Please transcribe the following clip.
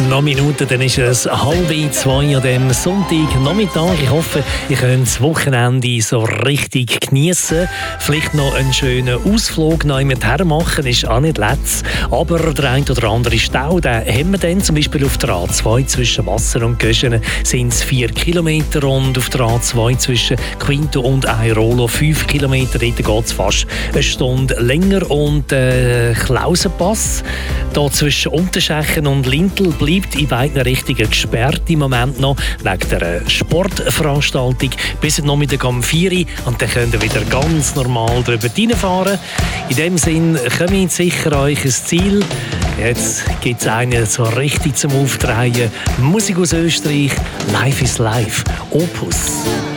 Noch Minuten, dann ist es 1:30 an dem Sonntagnachmittag. Ich hoffe, ihr könnt das Wochenende so richtig geniessen. Vielleicht noch einen schönen Ausflug noch jemand hermachen, ist auch nicht letzt. Aber der ein oder andere Stau, den haben wir dann zum Beispiel auf der A2 zwischen Wasser und Göschenen sind es 4 Kilometer und auf der A2 zwischen Quinto und Airolo 5 Kilometer. Dort geht es fast eine Stunde länger. Und Klausenpass hier zwischen Unterschächen und Lintel bleibt in beiden Richtungen gesperrt im Moment noch wegen der Sportveranstaltung bis Nachmittag um 4 Uhr und dann könnt ihr wieder ganz normal drüber reinfahren. In dem Sinn kommt sicher euch ein Ziel. Jetzt gibt es einen so richtig zum Aufdrehen. Musik aus Österreich, Life is Life, Opus.